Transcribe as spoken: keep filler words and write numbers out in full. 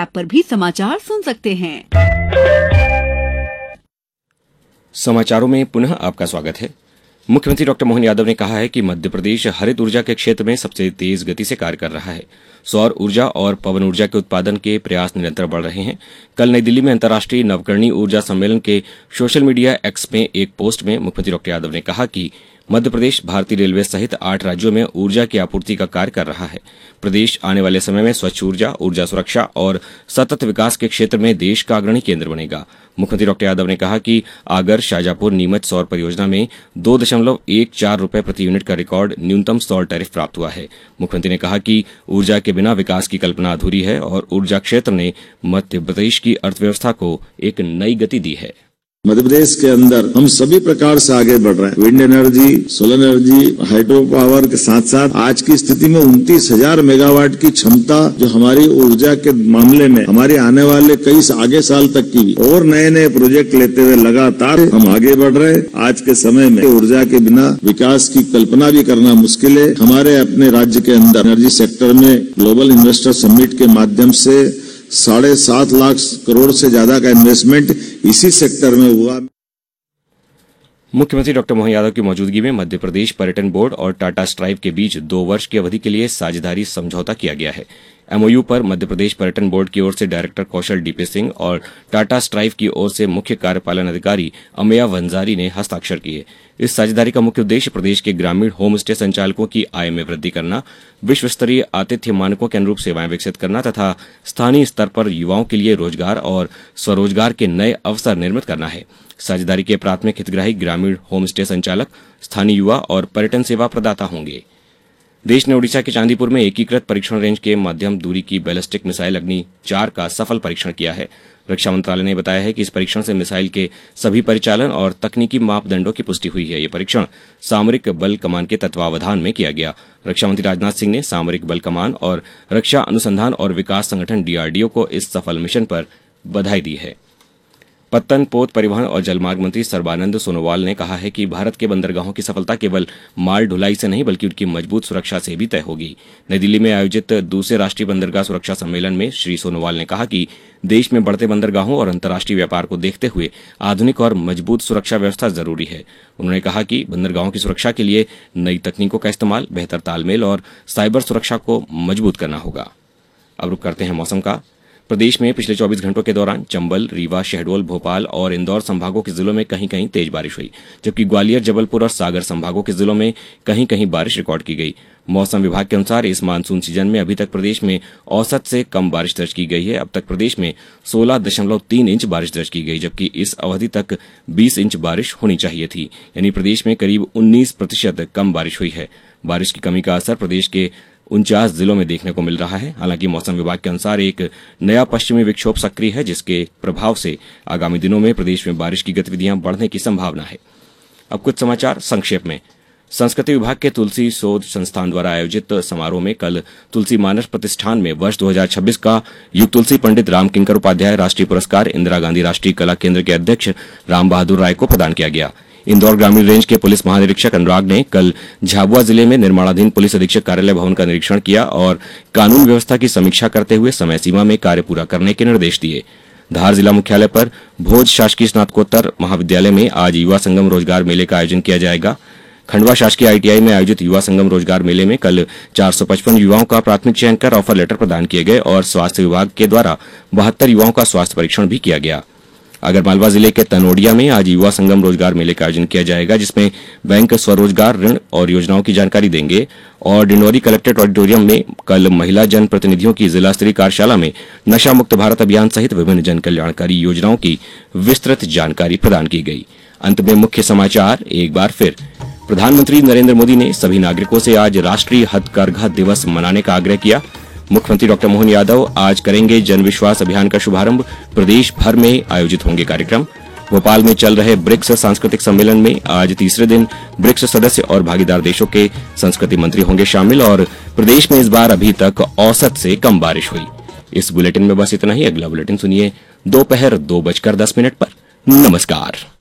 App पर भी समाचार सुन सकते हैं। समाचारों में पुनः आपका स्वागत है। मुख्यमंत्री डॉक्टर मोहन यादव ने कहा है कि मध्य प्रदेश हरित ऊर्जा के क्षेत्र में सबसे तेज गति से कार्य कर रहा है। सौर ऊर्जा और पवन ऊर्जा के उत्पादन के प्रयास निरंतर बढ़ रहे हैं। कल नई दिल्ली में अंतर्राष्ट्रीय नवकरणीय ऊर्जा सम्मेलन के सोशल मीडिया एक्स में एक पोस्ट में मुख्यमंत्री डॉक्टर यादव ने कहा कि मध्य प्रदेश भारतीय रेलवे सहित आठ राज्यों में ऊर्जा की आपूर्ति का कार्य कर रहा है। प्रदेश आने वाले समय में स्वच्छ ऊर्जा, ऊर्जा सुरक्षा और सतत विकास के क्षेत्र में देश का अग्रणी केंद्र बनेगा। मुख्यमंत्री डॉक्टर यादव ने कहा कि आगर शाजापुर नीमच सौर परियोजना में दो दशमलव एक चार रुपए प्रति यूनिट का रिकॉर्ड न्यूनतम सौर टैरिफ प्राप्त हुआ है। मुख्यमंत्री ने कहा कि ऊर्जा के बिना विकास की कल्पना अधूरी है और ऊर्जा क्षेत्र ने मध्य प्रदेश की अर्थव्यवस्था को एक नई गति दी है। मध्य प्रदेश के अंदर हम सभी प्रकार से आगे बढ़ रहे हैं। Wind energy, solar energy, hydro power के साथ साथ आज की स्थिति में उनतीस हजार मेगावाट की क्षमता जो हमारी ऊर्जा के मामले में हमारे आने वाले कई आगे साल तक की और नए नए प्रोजेक्ट लेते हुए लगातार हम आगे बढ़ रहे हैं। आज के समय में ऊर्जा के बिना विकास की कल्पना भी करना मुश्किल है। हमारे अपने राज्य के अंदर एनर्जी सेक्टर में ग्लोबल इन्वेस्टर समिट के माध्यम से साढ़े सात लाख करोड़ से ज्यादा का इन्वेस्टमेंट इसी सेक्टर में हुआ। मुख्यमंत्री डॉक्टर मोहन यादव की मौजूदगी में मध्य प्रदेश पर्यटन बोर्ड और टाटा स्ट्राइव के बीच दो वर्ष की अवधि के लिए साझेदारी समझौता किया गया है। एमओयू पर मध्य प्रदेश पर्यटन बोर्ड की ओर से डायरेक्टर कौशल डीपी सिंह और टाटा स्ट्राइव की ओर से मुख्य कार्यपालन अधिकारी अमेया वंजारी ने हस्ताक्षर किए। इस साझेदारी का मुख्य उद्देश्य प्रदेश के ग्रामीण होम स्टे संचालकों की आय में वृद्धि करना, विश्व स्तरीय आतिथ्य मानकों के अनुरूप सेवाएं विकसित करना तथा स्थानीय स्तर पर युवाओं के लिए रोजगार और स्वरोजगार के नए अवसर निर्मित करना है। साझेदारी के प्राथमिक हितग्राही ग्रामीण होम स्टे संचालक, स्थानीय युवा और पर्यटन सेवा प्रदाता होंगे। देश ने ओडिशा के चांदीपुर में एकीकृत परीक्षण रेंज के मध्यम दूरी की बैलिस्टिक मिसाइल अग्नि चार का सफल परीक्षण किया है। रक्षा मंत्रालय ने बताया है कि इस परीक्षण से मिसाइल के सभी परिचालन और तकनीकी मापदंडों की पुष्टि हुई है। ये परीक्षण सामरिक बल कमान के तत्वावधान में किया गया। रक्षा मंत्री राजनाथ सिंह ने सामरिक बल कमान और रक्षा अनुसंधान और विकास संगठन डीआरडीओ को इस सफल मिशन पर बधाई दी है। पत्तन, पोत, परिवहन और जलमार्ग मंत्री सर्बानंद सोनोवाल ने कहा है कि भारत के बंदरगाहों की सफलता केवल माल ढुलाई से नहीं बल्कि उनकी मजबूत सुरक्षा से भी तय होगी। नई दिल्ली में आयोजित दूसरे राष्ट्रीय बंदरगाह सुरक्षा सम्मेलन में श्री सोनोवाल ने कहा कि देश में बढ़ते बंदरगाहों और अंतर्राष्ट्रीय व्यापार को देखते हुए आधुनिक और मजबूत सुरक्षा व्यवस्था जरूरी है। उन्होंने कहा कि बंदरगाहों की सुरक्षा के लिए नई तकनीकों का इस्तेमाल, बेहतर तालमेल और साइबर सुरक्षा को मजबूत करना होगा। अब रुक करते हैं मौसम का। प्रदेश में पिछले चौबीस घंटों के दौरान चंबल, रीवा, शहडोल, भोपाल और इंदौर संभागों के जिलों में कहीं कहीं तेज बारिश हुई, जबकि ग्वालियर, जबलपुर और सागर संभागों के जिलों में कहीं कहीं बारिश रिकॉर्ड की गई। मौसम विभाग के अनुसार इस मानसून सीजन में अभी तक प्रदेश में औसत से कम बारिश दर्ज की गई है। अब तक प्रदेश में सोलह दशमलव तीन इंच बारिश दर्ज की गई, जबकि इस अवधि तक बीस इंच बारिश होनी चाहिए थी, यानी प्रदेश में करीब उन्नीस प्रतिशत कम बारिश हुई है। बारिश की कमी का असर प्रदेश के उनचास जिलों में देखने को मिल रहा है। हालांकि मौसम विभाग के अनुसार एक नया पश्चिमी विक्षोभ सक्रिय है, जिसके प्रभाव से आगामी दिनों में प्रदेश में बारिश की गतिविधियां बढ़ने की संभावना है। अब कुछ समाचार संक्षेप में। संस्कृति विभाग के तुलसी शोध संस्थान द्वारा आयोजित समारोह में कल तुलसी मानस प्रतिष्ठान में वर्ष दो हज़ार छब्बीस का युग तुलसी पंडित राम किंकर उपाध्याय राष्ट्रीय पुरस्कार इंदिरा गांधी राष्ट्रीय कला केंद्र के अध्यक्ष राम बहादुर राय को प्रदान किया गया। इंदौर ग्रामीण रेंज के पुलिस महानिरीक्षक अनुराग ने कल झाबुआ जिले में निर्माणाधीन पुलिस अधीक्षक कार्यालय भवन का निरीक्षण किया और कानून व्यवस्था की समीक्षा करते हुए समय सीमा में कार्य पूरा करने के निर्देश दिए। धार जिला मुख्यालय पर भोज शासकीय स्नातकोत्तर महाविद्यालय में आज युवा संगम रोजगार मेले का आयोजन किया जाएगा। खंडवा शासकीय आईटीआई में आयोजित युवा संगम रोजगार मेले में कल चार सौ पचपन युवाओं का प्राथमिक चयन कर ऑफर लेटर प्रदान किए गए और स्वास्थ्य विभाग के द्वारा बहत्तर युवाओं का स्वास्थ्य परीक्षण भी किया गया। आगरमालवा जिले के तनोडिया में आज युवा संगम रोजगार मेले का आयोजन किया जाएगा, जिसमें बैंक स्वरोजगार ऋण और योजनाओं की जानकारी देंगे। और डिंडोरी कलेक्ट्रेट ऑडिटोरियम में कल महिला जन प्रतिनिधियों की जिला स्तरीय कार्यशाला में नशा मुक्त भारत अभियान सहित विभिन्न जन कल्याणकारी योजनाओं की विस्तृत जानकारी प्रदान की गई। अंत में मुख्य समाचार एक बार फिर। प्रधानमंत्री नरेंद्र मोदी ने सभी नागरिकों से आज राष्ट्रीय हथकरघा दिवस मनाने का आग्रह किया। मुख्यमंत्री डॉक्टर मोहन यादव आज करेंगे जन विश्वास अभियान का शुभारंभ। प्रदेश भर में आयोजित होंगे कार्यक्रम। भोपाल में चल रहे ब्रिक्स सांस्कृतिक सम्मेलन में आज तीसरे दिन ब्रिक्स सदस्य और भागीदार देशों के संस्कृति मंत्री होंगे शामिल और प्रदेश में इस बार अभी तक औसत से कम बारिश हुई। इस बुलेटिन में बस इतना ही। अगला बुलेटिन सुनिए दोपहर दो बजकर दस मिनट पर। नमस्कार।